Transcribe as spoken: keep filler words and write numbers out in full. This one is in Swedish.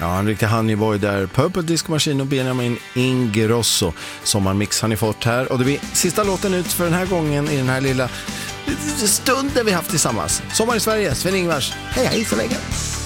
Ja, en riktig honeyboy där. Purple Disco Machine och Benjamin Ingrosso. Sommarmix har ni fått här. Och det blir sista låten ut för den här gången i den här lilla stunden vi haft tillsammans. Sommar i Sverige, Sven-Ingvars. Hej hej så länge.